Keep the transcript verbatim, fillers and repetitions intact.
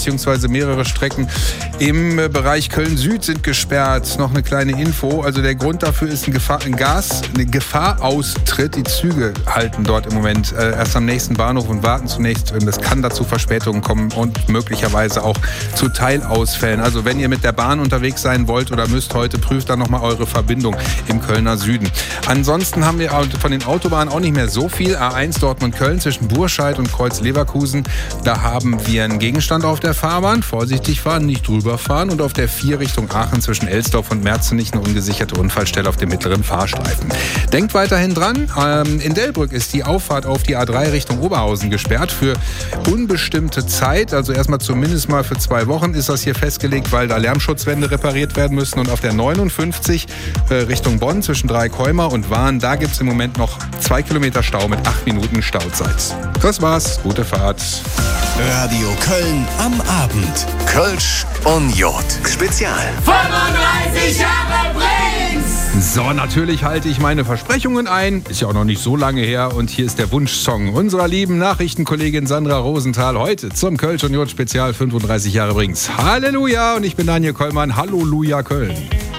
beziehungsweise mehrere Strecken im Bereich Köln-Süd sind gesperrt. Noch eine kleine Info. Also der Grund dafür ist ein, Gefahr, ein Gas, eine Gefahraustritt. Die Züge halten dort im Moment äh, erst am nächsten Bahnhof und warten zunächst. Das kann dazu Verspätungen kommen und möglicherweise auch zu Teilausfällen. Also wenn ihr mit der Bahn unterwegs sein wollt oder müsst heute, prüft dann nochmal eure Verbindung im Kölner Süden. Ansonsten haben wir von den Autobahnen auch nicht mehr so viel. A eins Dortmund-Köln zwischen Burscheid und Kreuz-Leverkusen. Da haben wir einen Gegenstand auf der Fahrbahn. Vorsichtig fahren, nicht drüber fahren. Und auf der vier Richtung Aachen zwischen Elsdorf und Merzenich eine ungesicherte Unfallstelle auf dem mittleren Fahrstreifen. Denkt weiterhin dran, ähm, in Delbrück ist die Auffahrt auf die A drei Richtung Oberhausen gesperrt für unbestimmte Zeit. Also erstmal zumindest mal für zwei Wochen ist das hier festgelegt, weil da Lärmschutzwände repariert werden müssen. Und auf der neunundfünfzig äh, Richtung Bonn zwischen Dreikäumer und Wahn, da gibt es im Moment noch zwei Kilometer Stau mit acht Minuten Stauzeit. Das war's. Gute Fahrt. Radio Köln am Abend. Kölsch und Jod. Spezial. fünfunddreißig Jahre Brings! So, natürlich halte ich meine Versprechungen ein. Ist ja auch noch nicht so lange her. Und hier ist der Wunschsong unserer lieben Nachrichtenkollegin Sandra Rosenthal heute zum Kölsch und Jod Spezial fünfunddreißig Jahre Brings. Halleluja! Und ich bin Daniel Kollmann. Halleluja Köln.